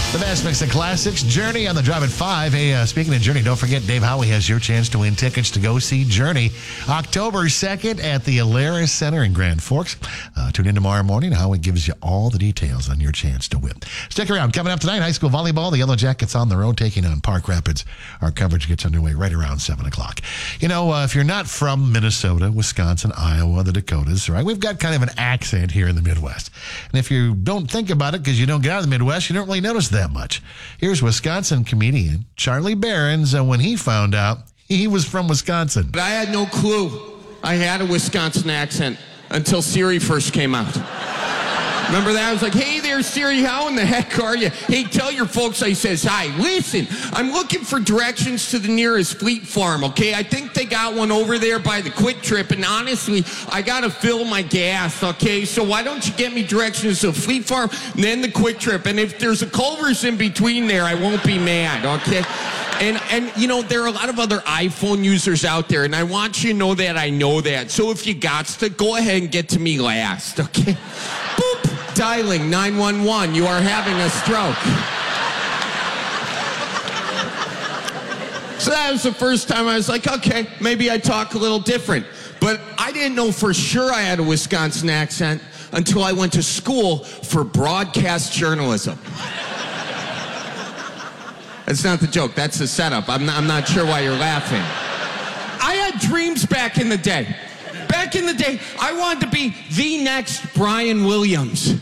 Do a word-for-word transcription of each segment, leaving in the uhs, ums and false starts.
The best mix of classics. Journey on the Drive at five. Hey, uh, speaking of Journey, don't forget Dave Howie has your chance to win tickets to go see Journey October second at the Alaris Center in Grand Forks. Uh, tune in tomorrow morning. Howie gives you all the details on your chance to win. Stick around. Coming up tonight, high school volleyball. The Yellow Jackets on the road taking on Park Rapids. Our coverage gets underway right around seven o'clock. You know, uh, if you're not from Minnesota, Wisconsin, Iowa, the Dakotas, right, we've got kind of an accent here in the Midwest. And if you don't think about it because you don't get out of the Midwest, you don't really notice that much. Here's Wisconsin comedian Charlie Berens uh, when he found out he was from Wisconsin. But I had no clue I had a Wisconsin accent until Siri first came out. Remember that? I was like, hey there, Siri, how in the heck are you? Hey, tell your folks I says hi. Listen, I'm looking for directions to the nearest Fleet Farm, okay? I think they got one over there by the Quick Trip, and honestly, I got to fill my gas, okay? So why don't you get me directions to Fleet Farm and then the Quick Trip? And if there's a Culver's in between there, I won't be mad, okay? And, and you know, there are a lot of other iPhone users out there, and I want you to know that I know that. So if you got to, go ahead and get to me last, okay? Boop. Dialing nine one one. You are having a stroke. So that was the first time I was like, okay, maybe I talk a little different. But I didn't know for sure I had a Wisconsin accent until I went to school for broadcast journalism. That's not the joke. That's the setup. I'm not, I'm not sure why you're laughing. I had dreams back in the day. Back in the day, I wanted to be the next Brian Williams.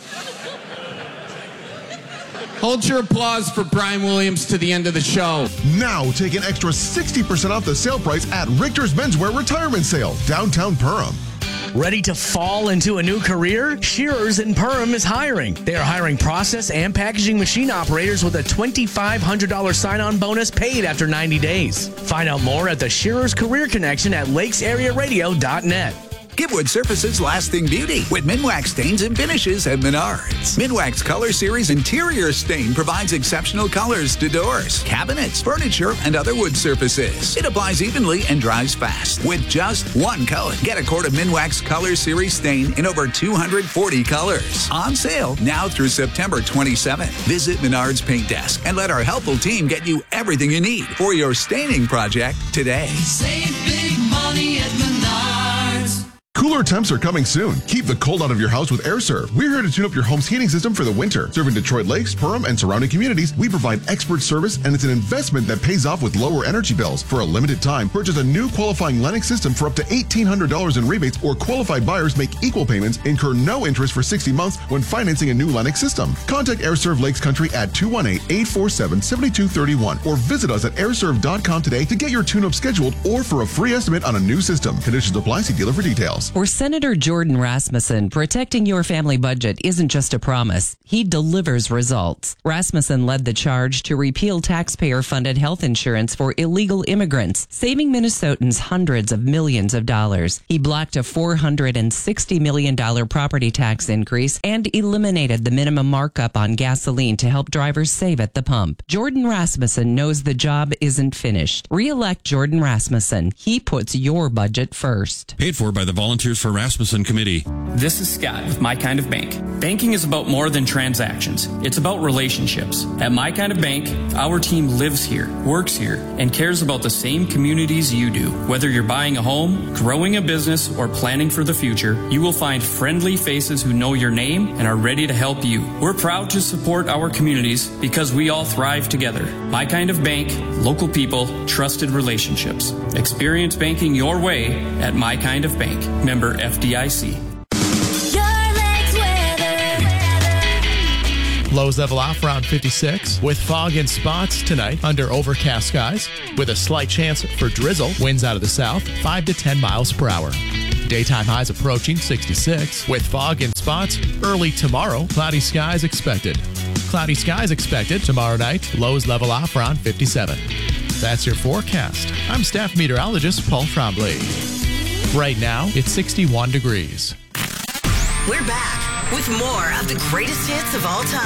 Hold your applause for Brian Williams to the end of the show. Now take an extra sixty percent off the sale price at Richter's Menswear Retirement Sale, downtown Perham. Ready to fall into a new career? Shearers in Perham is hiring. They are hiring process and packaging machine operators with a twenty-five hundred dollars sign-on bonus paid after ninety days. Find out more at the Shearers Career Connection at lakes area radio dot net. Give Wood Surfaces lasting beauty with Minwax stains and finishes at Menards. Minwax Color Series Interior Stain provides exceptional colors to doors, cabinets, furniture, and other wood surfaces. It applies evenly and dries fast with just one coat. Get a quart of Minwax Color Series Stain in over two hundred forty colors. On sale now through September twenty-seventh. Visit Menards Paint Desk and let our helpful team get you everything you need for your staining project today. Save big money at Menards. Cooler temps are coming soon. Keep the cold out of your house with AirServe. We're here to tune up your home's heating system for the winter. Serving Detroit Lakes, Perham, and surrounding communities, we provide expert service, and it's an investment that pays off with lower energy bills. For a limited time, purchase a new qualifying Lennox system for up to eighteen hundred dollars in rebates, or qualified buyers make equal payments, incur no interest for sixty months when financing a new Lennox system. Contact AirServe Lakes Country at two one eight, eight four seven, seven two three one or visit us at air serve dot com today to get your tune-up scheduled or for a free estimate on a new system. Conditions apply. See dealer for details. For Senator Jordan Rasmussen, protecting your family budget isn't just a promise. He delivers results. Rasmussen led the charge to repeal taxpayer-funded health insurance for illegal immigrants, saving Minnesotans hundreds of millions of dollars. He blocked a four hundred sixty million dollars property tax increase and eliminated the minimum markup on gasoline to help drivers save at the pump. Jordan Rasmussen knows the job isn't finished. Re-elect Jordan Rasmussen. He puts your budget first. Paid for by the Volunteers for Rasmussen Committee. This is Scott with My Kind of Bank. Banking is about more than transactions. It's about relationships. At My Kind of Bank, our team lives here, works here, and cares about the same communities you do. Whether you're buying a home, growing a business, or planning for the future, you will find friendly faces who know your name and are ready to help you. We're proud to support our communities because we all thrive together. My Kind of Bank, local people, trusted relationships. Experience banking your way at My Kind of Bank. Member F D I C. Lows level off around fifty-six with fog and spots tonight under overcast skies with a slight chance for drizzle. Winds out of the south, five to ten miles per hour. Daytime highs approaching sixty-six with fog and spots early tomorrow. Cloudy skies expected. Cloudy skies expected tomorrow night. Lows level off around fifty-seven. That's your forecast. I'm staff meteorologist Paul Trombley. Right now, it's sixty-one degrees. We're back with more of the greatest hits of all time.